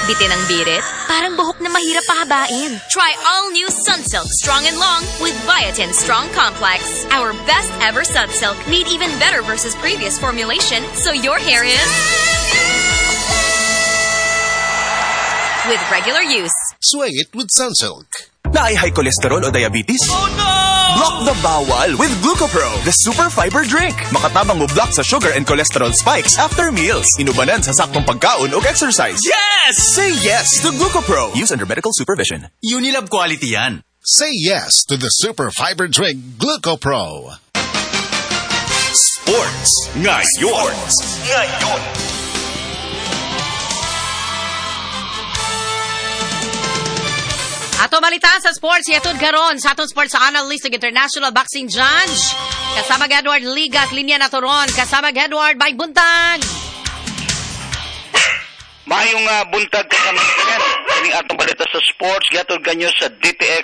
bitin ang birit? Parang buhok na mahirap pahabain. Try all new Sunsilk Strong and Long with Biotin Strong Complex. Our best ever Sunsilk, made even better versus previous formulation, so your hair is with regular use. Sway it with Sunsilk. Na ay high cholesterol o diabetes? Oh no! Block the bawal with Glucopro, the super fiber drink. Makatabang mo block sa sugar and cholesterol spikes after meals. Inubanan sa saktong pagkaon o exercise. Yes! Say yes to Glucopro. Use under medical supervision. Unilab quality yan. Say yes to the super fiber drink Glucopro. Sports ngayon. Ato balitaan sa sports, yatod karon sa atong sports analyst ng International Boxing Judge. Kasama Edward Liga at Linya Naturon. Kasama Edward, may buntag. Mayong buntag kasama kaning atong balita sa sports, yatod kanyo sa DTX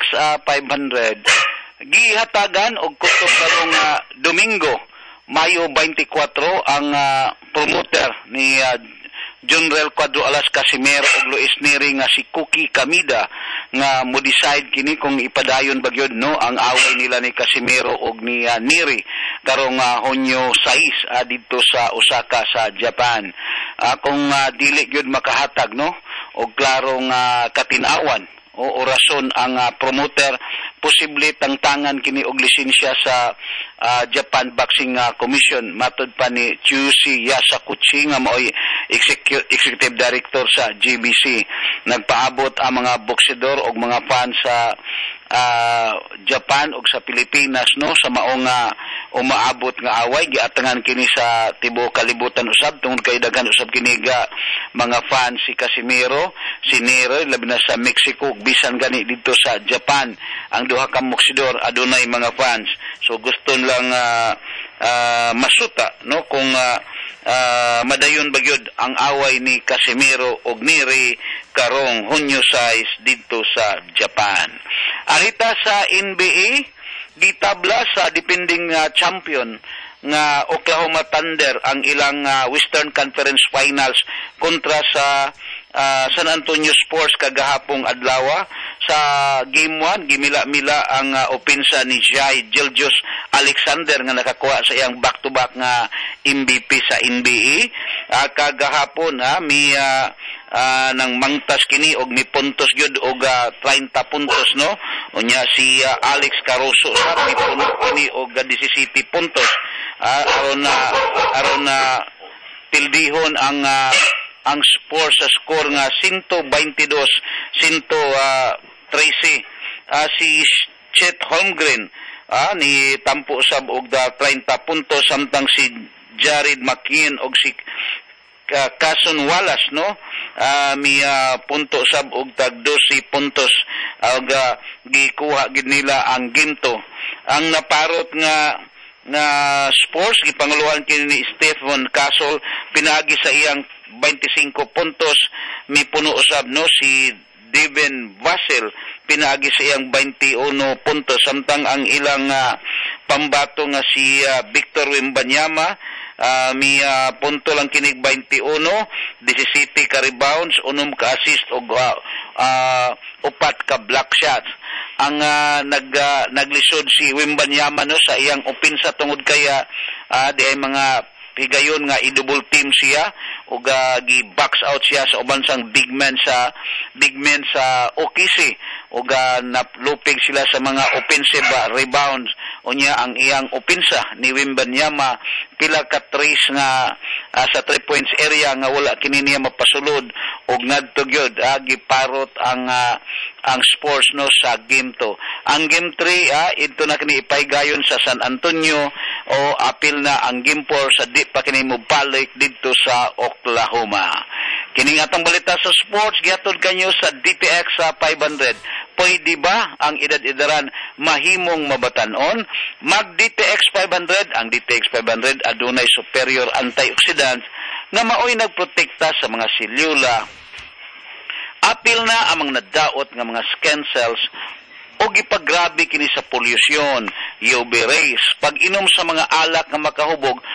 500. Gihatagan og kutob karong Domingo, Mayo 24 ang promoter ni Junrel Cuadro Alas Casimero ug Luis Neri nga si Cookie Camida nga mo decide kini kung ipadayon ba gyud no ang away nila ni Casimero ug ni Neri karong Hunyo 6 didto sa Osaka sa Japan. Kung dili gyud makahatag no og klarong katinawan o rason ang promoter, posible tangtangan kini og lisensya sa Japan Boxing Commission matud pa ni Chushi Yasakuchi nga maoy executive director sa GBC. Nagpaabot ang mga boksidor og mga fans sa Japan ug sa Pilipinas no sa maong umaabot nga away, giatangan kini sa tibuok kalibutan usab tungod kay daghan usab kini mga fans si Casimiro, si Nero labi na sa Mexico, bisan gani dito sa Japan ang duha ka boksidor adunay mga fans. So gusto lang masuta no kung madayon bagyod ang away ni Casimiro og Neri karong Hunyo 6 dito sa Japan. Arita sa NBA, gitabla sa depending champion nga Oklahoma Thunder ang ilang Western Conference Finals kontra sa San Antonio Spurs kagahapong adlaw. Sa Game 1, gimila-mila ang opensa ni Jai Gilgeous Alexander nga nakakuha sa iyang back-to-back nga MVP sa NBA. Kagahapon may nang mangtas kini og mi puntos gyud og 30 puntos no. Unya si Alex Caruso sa mi puntos kini og 17 puntos. Aron na pildihon ang Spurs sa score nga 122-113. Si Chet Holmgren ni tampo sab og 30 puntos samtang si Jared McKeon og si Cason Wallace no mi punto sab og tag 12 puntos og gikuha gid nila ang ginto. Ang naparot nga Spurs gipanguluhan kini ni Stephen Castle pinagi sa iyang 25 puntos, mi puno usab no si Devin Vassell pinagi sa iyang 21 puntos samtang ang ilang pambato nga si Victor Wembanyama mi punto lang kinig 21, 17 ka rebounds, 6 ka assist ug 4 ka block shots. Ang naglisod si Wembanyama no sa iyang opensa tungod kaya di ay mga higayon nga i-double team siya ug gi-box out siya sa uban sang big men sa OKC ug naplupig sila sa mga offensive rebounds. Unya ang iyang opensa ni Wembanyama pila ka threes nga sa 3 points area nga wala kini niya mapasulod ug ngadto gyud giparot ang Spurs no sa game 2. Ang game 3 ito na kini ipaygayon sa San Antonio o apil na ang game 4 sa di pa kini mobalik dito sa Oklahoma. Kining atong balita sa sports gihatod kanyo sa DTX 500. Pwede ba ang edad-edaran mahimong mabatan-on? Mag DTX 500, ang DTX 500 adunay superior antioxidants nga maoy nagprotekta sa mga selula. Apil na ang mga nadaot nga mga skin cells o gipagrabe kini sa polusyon, UV rays, pag-inom sa mga alak nga makahubog